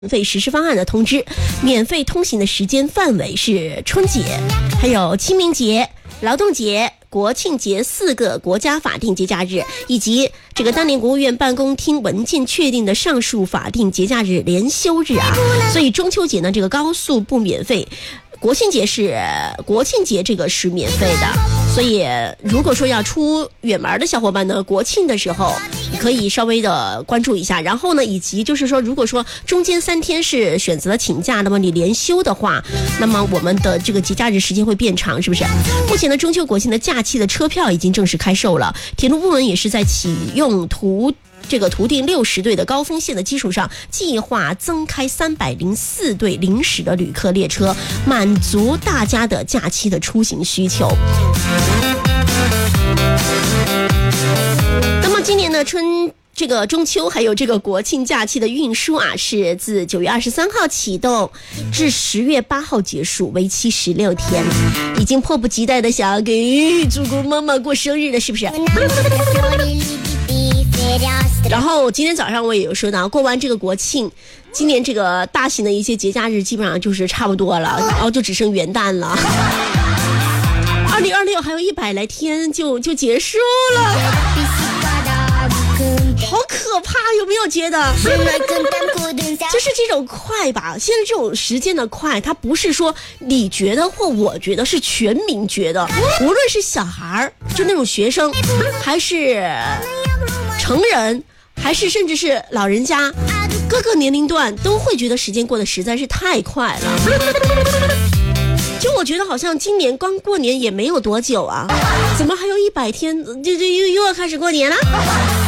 费实施方案的通知，免费通行的时间范围是春节，还有清明节、劳动节、国庆节4个国家法定节假日，以及这个当年国务院办公厅文件确定的上述法定节假日连休日啊。所以中秋节呢，这个高速不免费，国庆节这个是免费的。所以如果说要出远门的小伙伴呢，国庆的时候可以稍微的关注一下。然后呢，以及就是说，如果说中间3天是选择了请假，那么你连休的话，那么我们的这个节假日时间会变长，是不是？目前呢，中秋国庆的假期的车票已经正式开售了，铁路部门也是在启用图定60对的高峰线的基础上，计划增开304对临时的旅客列车，满足大家的假期的出行需求。那么今年的这个中秋还有这个国庆假期的运输啊，是自9月23号启动至10月8号结束，为期16天，已经迫不及待的想要给祖国妈妈过生日了，是不是？然后今天早上我也有说到，过完这个国庆，今年这个大型的一些节假日基本上就是差不多了，然后就只剩元旦了。2026还有100来天就结束了，好可怕，有没有觉得？就是这种快吧，现在这种时间的快，它不是说你觉得或我觉得，是全民觉得，无论是小孩就那种学生，还是成人，还是甚至是老人家，各个年龄段都会觉得时间过得实在是太快了。就我觉得好像今年刚过年也没有多久啊，怎么还有100天就又要开始过年了？